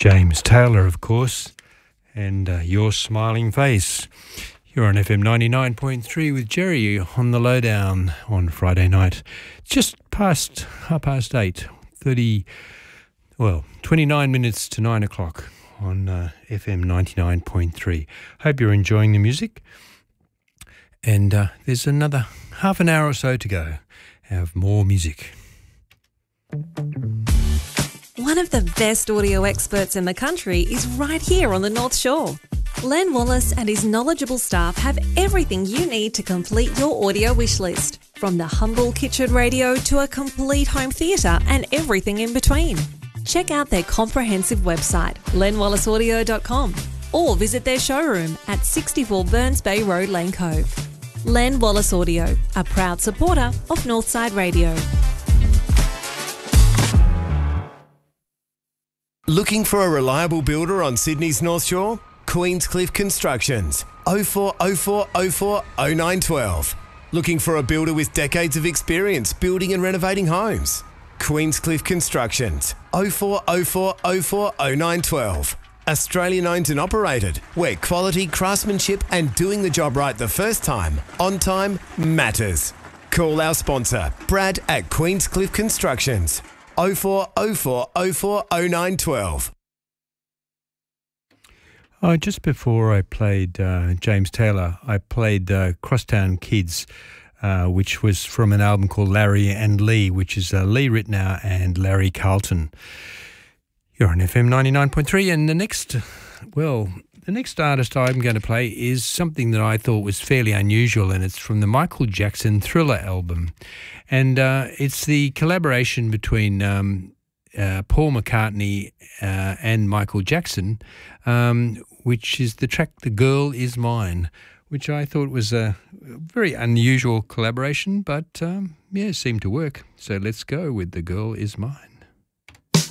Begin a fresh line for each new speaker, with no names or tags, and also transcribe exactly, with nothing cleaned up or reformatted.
James Taylor, of course, and uh, Your Smiling Face. You're on F M ninety-nine point three with Jerry on the Lowdown on Friday night. Just past half past eight, thirty, well, twenty-nine minutes to nine o'clock on uh, F M ninety-nine point three. Hope you're enjoying the music. And uh, there's another half an hour or so to go. Have more music.
One of the best audio experts in the country is right here on the North Shore. Len Wallace and his knowledgeable staff have everything you need to complete your audio wish list, from the humble kitchen radio to a complete home theatre and everything in between. Check out their comprehensive website, len wallace audio dot com, or visit their showroom at sixty-four Burns Bay Road, Lane Cove. Len Wallace Audio, a proud supporter of Northside Radio.
Looking for a reliable builder on Sydney's North Shore? Queenscliff Constructions, oh four oh four oh four oh nine one two. Looking for a builder with decades of experience building and renovating homes? Queenscliff Constructions, oh four oh four oh four oh nine one two. Australian owned and operated, where quality, craftsmanship and doing the job right the first time, on time, matters. Call our sponsor, Brad at Queenscliff Constructions, oh four oh four oh four oh nine one two.
Oh, just before I played uh, James Taylor, I played uh, Crosstown Kids, uh, which was from an album called Larry and Lee, which is uh, Lee Ritenour and Larry Carlton. You're on F M ninety-nine point three, and the next, well, the next artist I'm going to play is something that I thought was fairly unusual, and it's from the Michael Jackson Thriller album. And uh, it's the collaboration between um, uh, Paul McCartney uh, and Michael Jackson, um, which is the track The Girl Is Mine, which I thought was a very unusual collaboration, but um, yeah, it seemed to work. So let's go with The Girl Is Mine.